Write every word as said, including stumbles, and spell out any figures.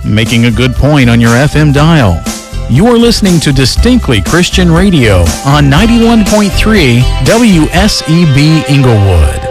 making a good point on your F M dial. You are listening to Distinctly Christian Radio on ninety-one point three W S E B Inglewood.